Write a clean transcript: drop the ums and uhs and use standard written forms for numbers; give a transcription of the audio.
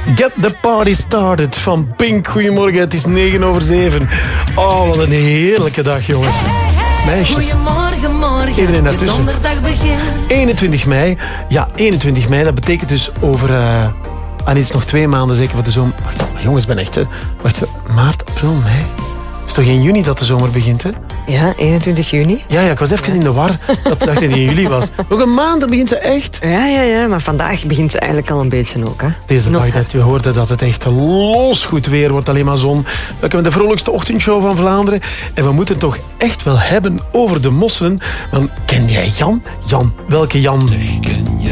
Get the party started van Pink. Goedemorgen, het is 7:09. Oh, wat een heerlijke dag, jongens. Meisjes. Goedemorgen, morgen. Iedereen daartussen. De donderdag begint. 21 mei. Ja, 21 mei. Dat betekent dus over... iets nog 2 maanden zeker voor de zomer. Wacht, jongens, ik ben echt... Wacht, maart, april, mei. Het is toch in juni dat de zomer begint, hè? Ja, 21 juni. Ja, ik was even in de war. Dat dacht ik in juli was. Nog een maand, dan begint ze echt. Ja, maar vandaag begint ze eigenlijk al een beetje ook. Hè. Deze dag dat je hoorde dat het echt los goed weer wordt, alleen maar zon. We hebben de vrolijkste ochtendshow van Vlaanderen. En we moeten het toch echt wel hebben over de mosselen. Dan ken jij Jan? Jan, welke Jan?